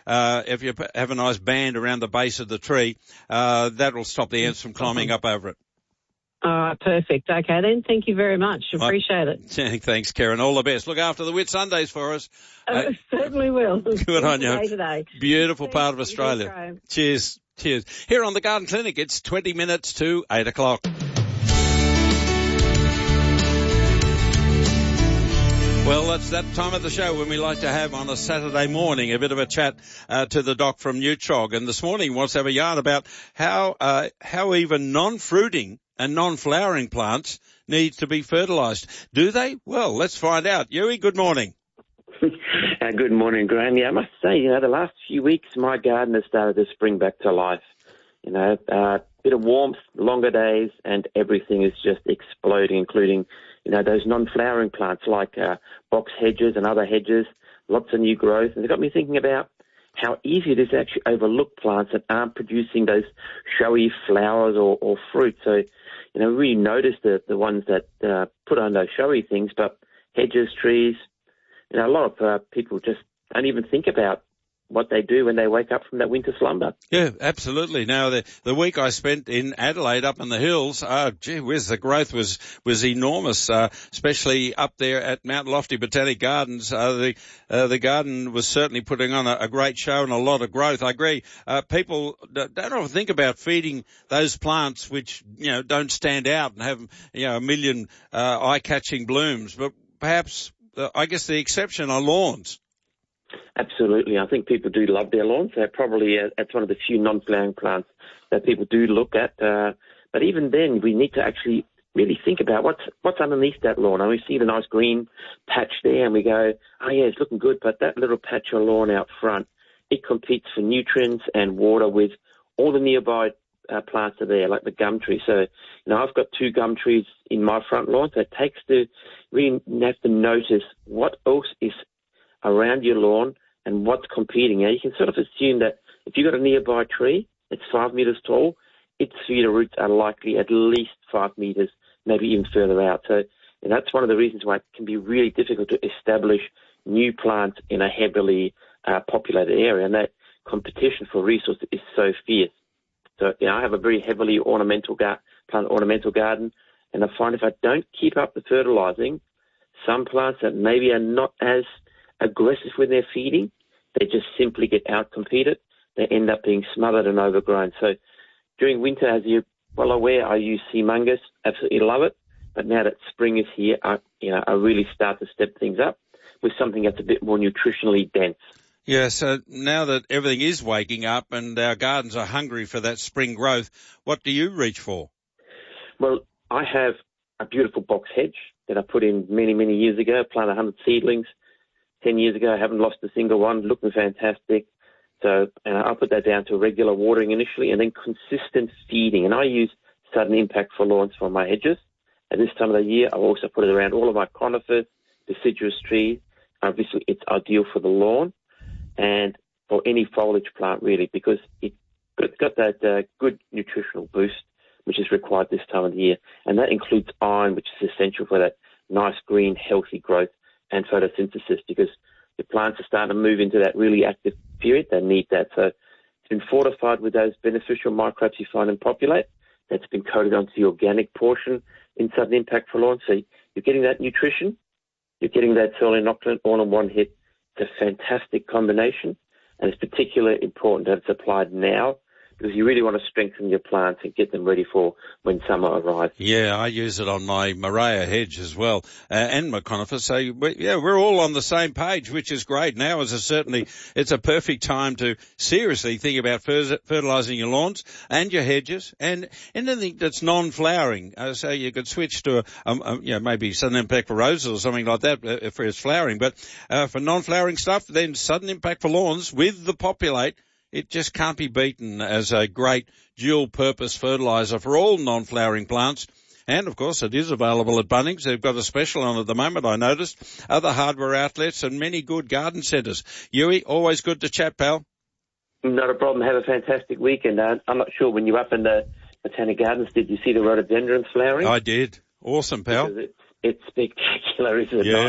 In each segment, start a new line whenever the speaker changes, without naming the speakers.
if you have a nice band around the base of the tree, that will stop the ants from climbing up over it.
All right, perfect. Okay then, thank you very much. Appreciate it.
Thanks, Karen. All the best. Look after the Whitsundays for us.
Certainly will.
Good on you.
Today.
Beautiful part of Australia. Cheers. Here on the Garden Clinic, it's 20 minutes to 8 o'clock. Well, that's that time of the show when we like to have on a Saturday morning a bit of a chat to the doc from Nutrog. And this morning wants to have a yarn about how even non-fruiting and non-flowering plants need to be fertilised. Do they? Well, let's find out. Yui, good morning.
Good morning, Graham. Yeah, I must say, the last few weeks my garden has started to spring back to life. Bit of warmth, longer days, and everything is just exploding, including, those non-flowering plants like box hedges and other hedges, lots of new growth. And it got me thinking about how easy it is to actually overlook plants that aren't producing those showy flowers or fruit. So, really notice the ones that put on those showy things, but hedges, trees, a lot of people just don't even think about what they do when they wake up from that winter slumber.
Yeah, absolutely. Now, the week I spent in Adelaide up in the hills, gee whiz, the growth was enormous, especially up there at Mount Lofty Botanic Gardens. The garden was certainly putting on a great show and a lot of growth. I agree. People don't often think about feeding those plants which, don't stand out and have, a million, eye-catching blooms, but perhaps, I guess the exception are lawns.
Absolutely. I think people do love their lawns. They're probably it's one of the few non-flowering plants that people do look at. But even then, we need to actually really think about what's underneath that lawn. And we see the nice green patch there, and we go, oh, yeah, it's looking good. But that little patch of lawn out front, it competes for nutrients and water with all the nearby plants are there, like the gum tree. So, I've got 2 gum trees in my front lawn. So it takes to really have to notice what else is around your lawn and what's competing. You can sort of assume that if you've got a nearby tree that's 5 metres tall, its feeder roots are likely at least 5 metres, maybe even further out. So that's one of the reasons why it can be really difficult to establish new plants in a heavily populated area, and that competition for resources is so fierce. So, I have a very heavily ornamental garden, and I find if I don't keep up the fertilising, some plants that maybe are not as aggressive when they're feeding, they just simply get out-competed. They end up being smothered and overgrown. So during winter, as you're well aware, I use sea mungus, absolutely love it. But now that spring is here, I really start to step things up with something that's a bit more nutritionally dense.
Yeah, so now that everything is waking up and our gardens are hungry for that spring growth, what do you reach for?
Well, I have a beautiful box hedge that I put in many, many years ago. I planted 100 seedlings 10 years ago. I haven't lost a single one, looking fantastic. So I'll put that down to regular watering initially and then consistent feeding. And I use sudden impact for lawns for my hedges. At this time of the year, I'll also put it around all of my conifers, deciduous trees. Obviously, it's ideal for the lawn and for any foliage plant, really, because it's got that good nutritional boost, which is required this time of the year. And that includes iron, which is essential for that nice green, healthy growth and photosynthesis, because the plants are starting to move into that really active period. They need that. So it's been fortified with those beneficial microbes you find in populate. That's been coated onto the organic portion in sudden impact for lawns. So you're getting that nutrition, you're getting that soil inoculant all in one hit. It's a fantastic combination, and it's particularly important that it's applied now, because you really want to strengthen your plants and get them ready for when summer arrives.
Yeah, I use it on my Morea hedge as well, and my conifers. So, we're all on the same page, which is great. Now it's a perfect time to seriously think about fertilising your lawns and your hedges and anything that's non-flowering. So you could switch to maybe sudden impact for roses or something like that for its flowering. But for non-flowering stuff, then sudden impact for lawns with the populate. It just can't be beaten as a great dual-purpose fertiliser for all non-flowering plants. And, of course, it is available at Bunnings. They've got a special on at the moment, I noticed. Other hardware outlets and many good garden centres. Yui, always good to chat, pal.
Not a problem. Have a fantastic weekend. I'm not sure when you're up in the Botanic Gardens, did you see the rhododendrons flowering?
I did. Awesome, pal.
Because it's spectacular, isn't it?
Yeah.
Not? Yes.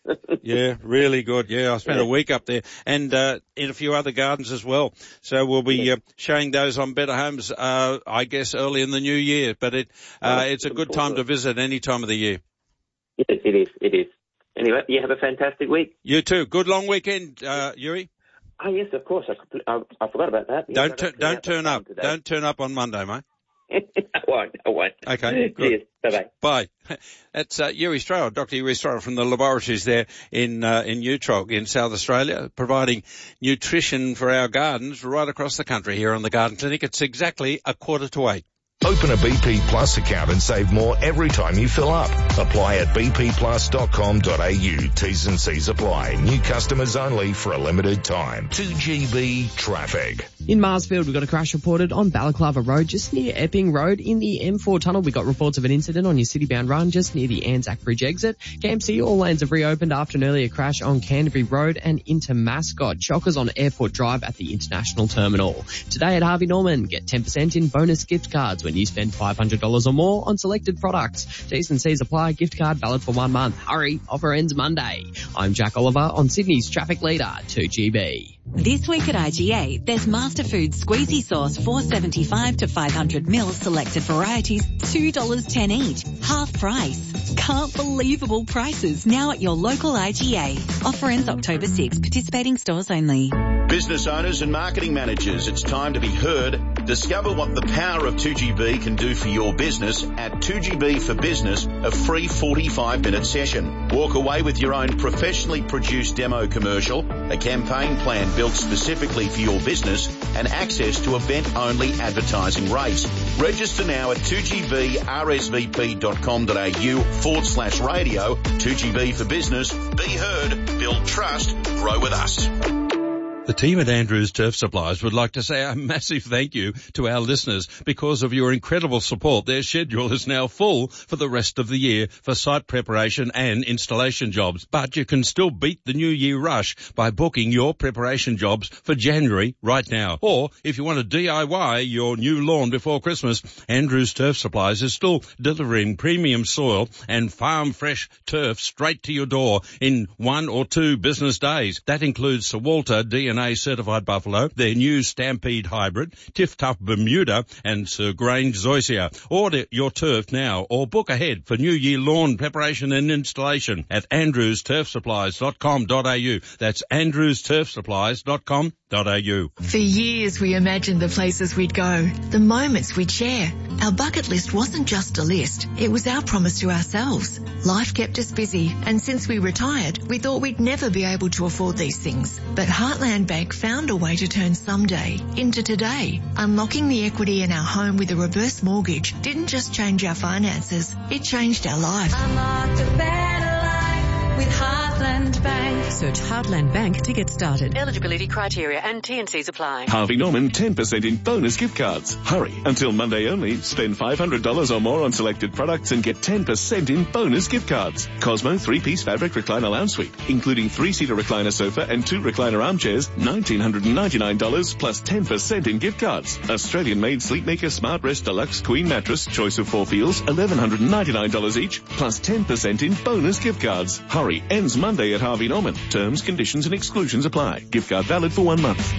Yeah, really good. Yeah, I spent a week up there and in a few other gardens as well. So we'll be showing those on Better Homes, I guess, early in the new year. But it's a good time to visit any time of the year.
Yes, it is. Anyway, you have a fantastic week.
You too. Good long weekend, Yuri.
Oh, yes, of course. I forgot about that. Yes,
Don't turn up. Don't turn up on Monday, mate.
I won't.
Okay, good.
Cheers. Bye-bye.
Bye. That's Yuri Stroud, Dr. Yuri Stroud from the laboratories there in Utrog in South Australia, providing nutrition for our gardens right across the country here on the Garden Clinic. It's exactly 7:45.
Open a BP Plus account and save more every time you fill up. Apply at bpplus.com.au. T's and C's apply. New customers only for a limited time. 2GB traffic.
In Marsfield, we've got a crash reported on Balaclava Road, just near Epping Road. In the M4 tunnel, we got reports of an incident on your city-bound run, just near the Anzac Bridge exit. Campsie, all lanes have reopened after an earlier crash on Canterbury Road and into Mascot. Chockers on Airport Drive at the International Terminal. Today at Harvey Norman, get 10% in bonus gift cards when you spend $500 or more on selected products. T's and C's apply. Gift card valid for 1 month. Hurry, offer ends Monday. I'm Jack Oliver on Sydney's traffic leader, 2GB.
This week at IGA, there's Masterfoods Squeezy Sauce, $4.75 to 500 ml, selected varieties, $2.10 each, half price. Can't believable prices now at your local IGA. Offer ends October 6. Participating stores only.
Business owners and marketing managers, it's time to be heard. Discover what the power of 2GB can do for your business at 2GB for Business, a free 45-minute session. Walk away with your own professionally produced demo commercial, a campaign plan built specifically for your business, and access to event-only advertising rates. Register now at 2gbrsvp.com.au/radio. 2GB for Business. Be heard, build trust, grow with us.
The team at Andrews Turf Supplies would like to say a massive thank you to our listeners because of your incredible support. Their schedule is now full for the rest of the year for site preparation and installation jobs. But you can still beat the New Year rush by booking your preparation jobs for January right now. Or if you want to DIY your new lawn before Christmas, Andrews Turf Supplies is still delivering premium soil and farm fresh turf straight to your door in 1 or 2 business days. That includes Sir Walter DNA certified buffalo, their new Stampede hybrid, Tiff Tough Bermuda, and Sir Grange Zoysia. Order your turf now or book ahead for New Year lawn preparation and installation at andrewsturfsupplies.com.au. That's andrewsturfsupplies.com.au.
For years we imagined the places we'd go, the moments we'd share. Our bucket list wasn't just a list, it was our promise to ourselves. Life kept us busy, and since we retired, we thought we'd never be able to afford these things. But Heartland Bank found a way to turn someday into today. Unlocking the equity in our home with a reverse mortgage didn't just change our finances, it changed our life.
Unlock a better life with Heartland Bank.
Search Heartland Bank to get started.
Eligibility criteria and T&Cs apply.
Harvey Norman 10% in bonus gift cards. Hurry, until Monday only. Spend $500 or more on selected products and get 10% in bonus gift cards. Cosmo 3-piece fabric recliner lounge suite, including 3-seater recliner sofa and 2 recliner armchairs, $1,999 plus 10% in gift cards. Australian-made Sleepmaker Smart Rest Deluxe Queen Mattress, choice of 4 feels, $1,199 each, plus 10% in bonus gift cards. Hurry, ends Monday at Harvey Norman. Terms, conditions and exclusions apply. Gift card valid for 1 month.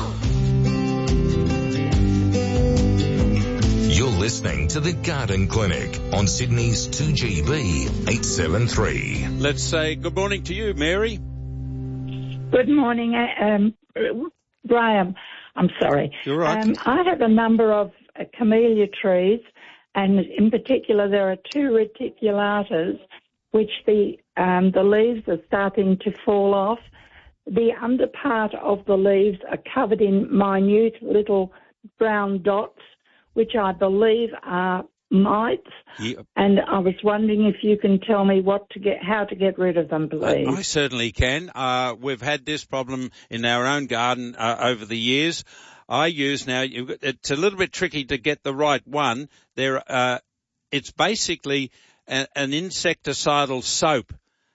You're listening to The Garden Clinic on Sydney's 2GB 873.
Let's say good morning to you, Mary.
Good morning, Graham. I'm sorry.
You're right.
I have a number of camellia trees, and in particular there are 2 reticulatas, which the leaves are starting to fall off. The under part of the leaves are covered in minute little brown dots, which I believe are mites.
Yep.
And I was wondering if you can tell me how to get rid of them, please.
I certainly can. We've had this problem in our own garden over the years. I use now. It's a little bit tricky to get the right one. It's basically an insecticidal soap.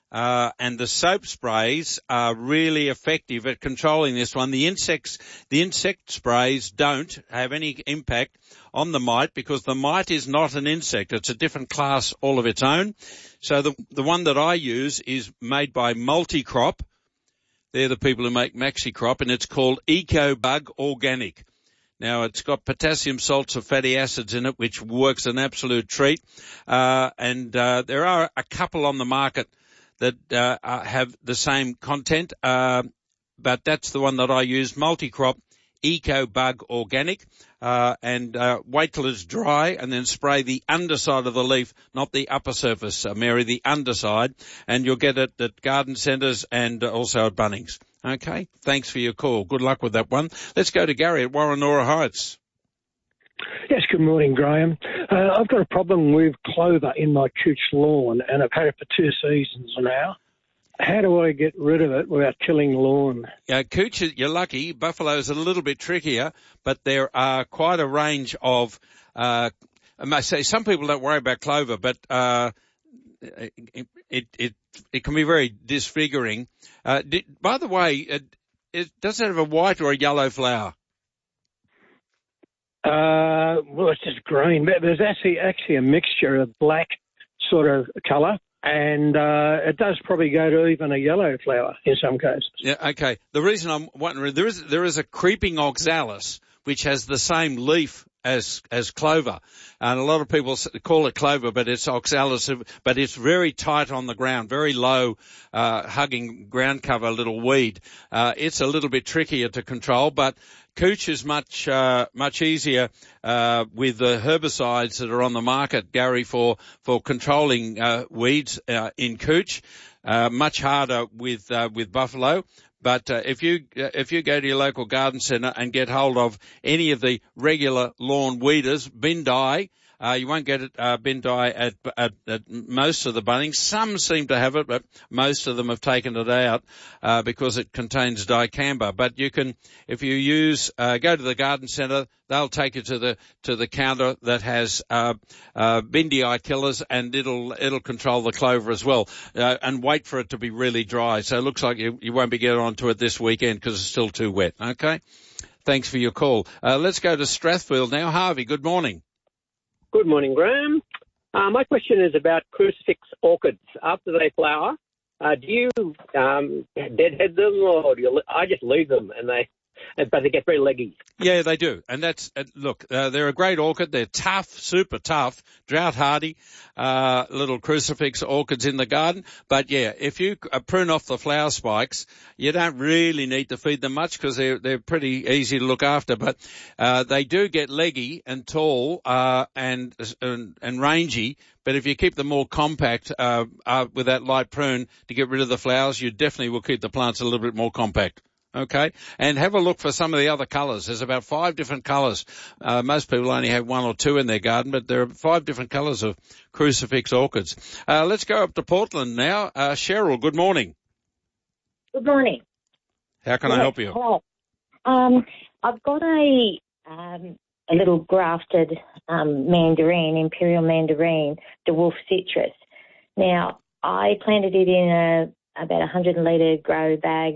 and the soap sprays are really effective at controlling this one. The insect sprays don't have any impact on the mite because the mite is not an insect. It's a different class all of its own. So the one that I use is made by Multicrop. They're the people who make MaxiCrop, and it's called EcoBug Organic. Now, it's got potassium salts of fatty acids in it, which works an absolute treat. And there are a couple on the market that have the same content, but that's the one that I use, Multicrop EcoBug Organic. And wait till it's dry and then spray the underside of the leaf, not the upper surface, Mary, the underside, and you'll get it at garden centres and also at Bunnings. Okay, thanks for your call. Good luck with that one. Let's go to Gary at Warrenora Heights.
Yes, good morning, Graham. I've got a problem with clover in my cooch lawn, and I've had it for 2 seasons now. How do I get rid of it without killing the lawn?
Cooch, you're lucky. Buffalo's a little bit trickier, but there are quite a range of, I must say, some people don't worry about clover, but it can be very disfiguring. By the way, does it have a white or a yellow flower?
Well, it's just green, but there's actually a mixture of black sort of colour, and it does probably go to even a yellow flower in some cases.
Yeah, okay. The reason I'm wondering, there is a creeping oxalis which has the same leaf as clover, and a lot of people call it clover, but it's oxalis, but it's very tight on the ground, very low, hugging ground cover little weed. It's a little bit trickier to control, but cooch is much easier with the herbicides that are on the market, Gary, for controlling weeds in cooch. Much harder with buffalo. But if you go to your local garden centre and get hold of any of the regular lawn weeders, Bindi, you won't get it Bindi at most of the Bunnings. Some seem to have it, but most of them have taken it out because it contains dicamba. But you can, if you use go to the garden centre, they'll take you to the counter that has Bindi killers, and it'll control the clover as well. And wait for it to be really dry. So it looks like you won't be getting onto it this weekend because it's still too wet. Okay. Thanks for your call. Let's go to Strathfield now. Harvey, good morning.
Good morning, Graham. My question is about crucifix orchids. After they flower, do you deadhead them, or I just leave them but they get very leggy? Yeah,
they do. And that's, look, they're a great orchid. They're tough, super tough, drought hardy, little crucifix orchids in the garden. But yeah, if you prune off the flower spikes, you don't really need to feed them much because they're pretty easy to look after. But, they do get leggy and tall, and rangy. But if you keep them more compact, with that light prune to get rid of the flowers, you definitely will keep the plants a little bit more compact. Okay, and have a look for some of the other colours. There's about 5 different colours. Most people only have 1 or 2 in their garden, but there are 5 different colours of crucifix orchids. Let's go up to Portland now. Cheryl, good morning.
Good morning.
How can I help you?
I've got a little grafted mandarin, imperial mandarin, dwarf citrus. Now, I planted it in about 100-litre grow bag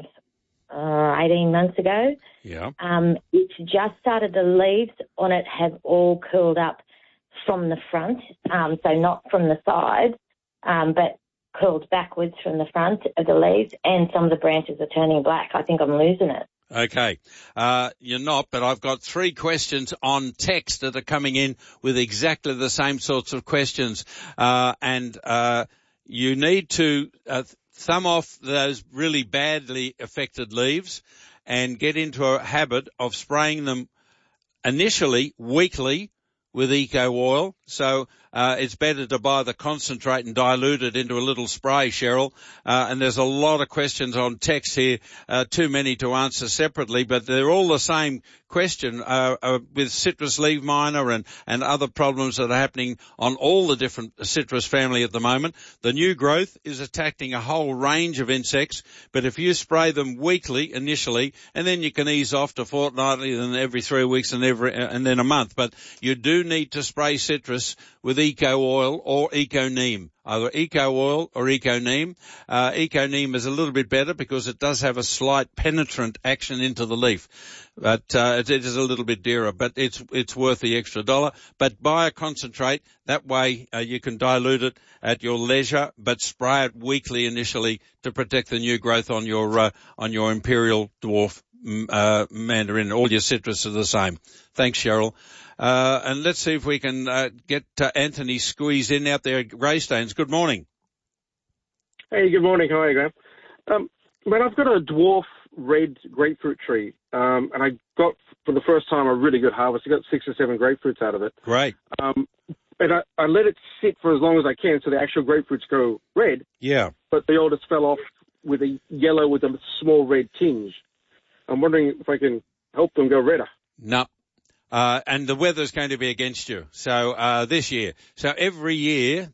18 months ago.
Yeah.
It's just started, the leaves on it have all curled up from the front, so not from the side, but curled backwards from the front of the leaves, and some of the branches are turning black. I think I'm losing it.
Okay. You're not, but I've got 3 questions on text that are coming in with exactly the same sorts of questions. And you need to thumb off those really badly affected leaves and get into a habit of spraying them initially weekly with eco oil. So it's better to buy the concentrate and dilute it into a little spray, Cheryl. And there's a lot of questions on text here, too many to answer separately, but they're all the same question with citrus leaf miner and other problems that are happening on all the different citrus family at the moment. The new growth is attacking a whole range of insects, but if you spray them weekly initially, and then you can ease off to fortnightly, then every 3 weeks and then a month. But you do need to spray citrus citrus with Eco Oil or Eco Neem. Either Eco Oil or Eco Neem. Eco Neem is a little bit better because it does have a slight penetrant action into the leaf. But it is a little bit dearer, but it's worth the extra $1. But buy a concentrate. That way you can dilute it at your leisure, but spray it weekly initially to protect the new growth on your Imperial Dwarf Mandarin. All your citrus are the same. Thanks, Cheryl. And let's see if we can get Anthony squeezed in out there at Greystones. Good morning.
Hey, good morning. How are you, Graham? I've got a dwarf red grapefruit tree, and I got, for the first time, a really good harvest. I got 6 or 7 grapefruits out of it.
Great.
And I let it sit for as long as I can so the actual grapefruits go red.
Yeah.
But they all just fell off with a yellow with a small red tinge. I'm wondering if I can help them go redder.
No. And the weather's going to be against you. So, this year. So every year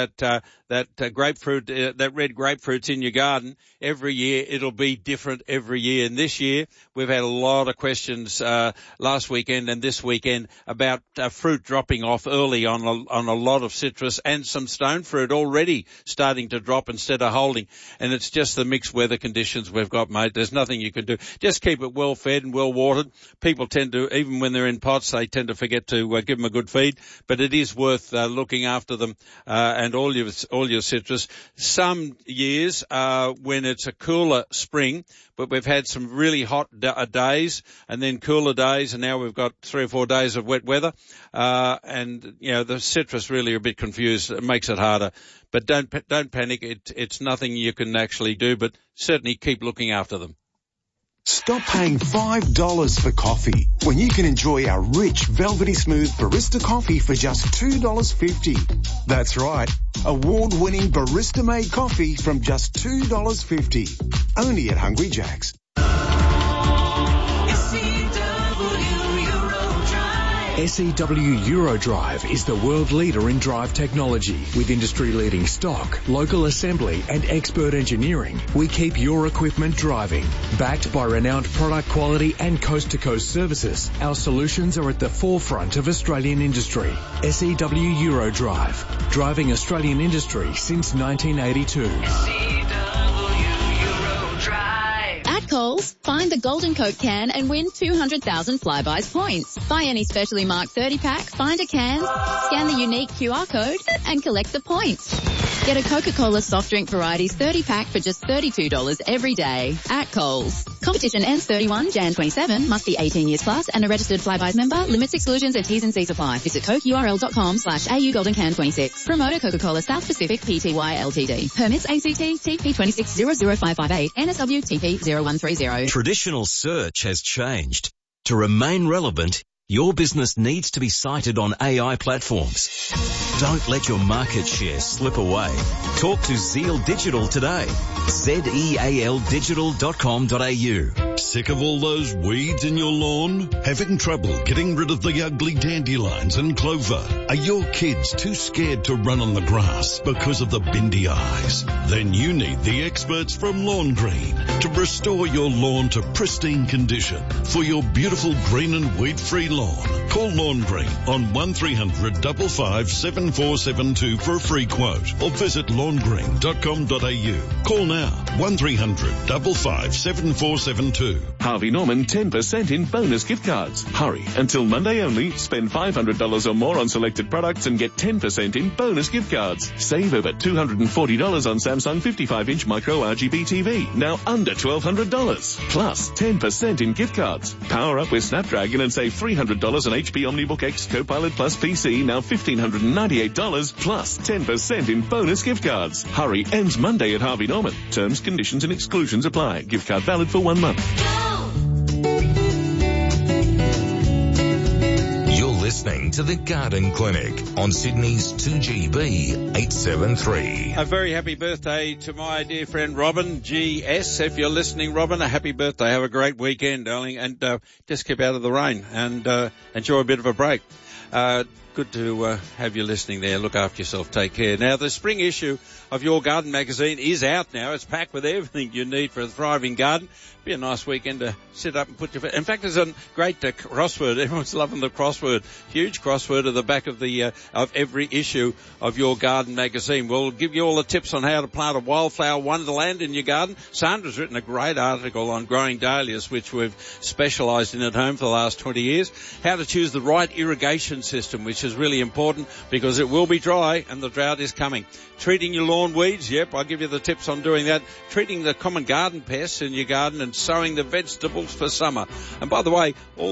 that grapefruit, that red grapefruit's in your garden, every year it'll be different every year. And this year we've had a lot of questions, last weekend and this weekend about fruit dropping off early on a lot of citrus and some stone fruit already starting to drop instead of holding. And it's just the mixed weather conditions we've got, mate. There's nothing you can do. Just keep it well fed and well watered. People tend to, even when they're in pots, they tend to forget to give them a good feed, but it is worth looking after them and all your citrus. Some years when it's a cooler spring, but we've had some really hot days and then cooler days, and now we've got 3 or 4 days of wet weather, and the citrus really are a bit confused. It makes it harder, but don't panic. It's nothing you can actually do, but certainly keep looking after them.
Stop paying $5 for coffee when you can enjoy our rich, velvety smooth barista coffee for just $2.50. That's right, award-winning barista-made coffee from just $2.50. Only at Hungry Jack's.
SEW Eurodrive is the world leader in drive technology. With industry-leading stock, local assembly and expert engineering, we keep your equipment driving. Backed by renowned product quality and coast-to-coast services, our solutions are at the forefront of Australian industry. SEW Eurodrive, driving Australian industry since 1982.
At Coles, find the Golden Coke can and win 200,000 Flybuys points. Buy any specially marked 30-pack, find a can, scan the unique QR code, and collect the points. Get a Coca-Cola soft drink varieties 30-pack for just $32 every day at Coles. Competition ends 31 Jan 27. Must be 18 years plus and a registered Flybuys member. Limits, exclusions, and T's and C's apply. Visit cokeurl.com/AU Golden Can 26. Promoter Coca-Cola South Pacific Pty Ltd. Permits ACT TP 2600558 NSW TP 0130.
Traditional search has changed. To remain relevant, your business needs to be cited on AI platforms. Don't let your market share slip away. Talk to Zeal Digital today. ZEALdigital.com.au.
Sick of all those weeds in your lawn? Having trouble getting rid of the ugly dandelions and clover? Are your kids too scared to run on the grass because of the bindy eyes? Then you need the experts from Lawn Green to restore your lawn to pristine condition for your beautiful green and weed-free lawn. Call Lawn Green on 1300 55 7472 for a free quote or visit lawngreen.com.au. Call now 1300 55 7472.
Harvey Norman 10% in bonus gift cards. Hurry, until Monday only. Spend $500 or more on selected products and get 10% in bonus gift cards. Save over $240 on Samsung 55-inch micro RGB TV, now under $1,200. Plus 10% in gift cards. Power up with Snapdragon and save $300 on HP OmniBook X Copilot Plus PC, now $1,598, plus 10% in bonus gift cards. Hurry, ends Monday at Harvey Norman. Terms, conditions and exclusions apply. Gift card valid for 1 month.
You're listening to The Garden Clinic on Sydney's 2GB 873.
A very happy birthday to my dear friend Robin GS. If you're listening, Robin, a happy birthday. Have a great weekend, darling, and just keep out of the rain and enjoy a bit of a break. Good to have you listening there. Look after yourself. Take care. Now, the spring issue of Your Garden magazine is out now. It's packed with everything you need for a thriving garden. Be a nice weekend to sit up and put your... In fact, there's a great crossword. Everyone's loving the crossword. Huge crossword at the back of the of every issue of Your Garden magazine. We'll give you all the tips on how to plant a wildflower wonderland in your garden. Sandra's written a great article on growing dahlias, which we've specialised in at home for the last 20 years. How to choose the right irrigation system, which is really important because it will be dry and the drought is coming. Treating your lawn weeds, yep, I'll give you the tips on doing that. Treating the common garden pests in your garden and sowing the vegetables for summer. And by the way, all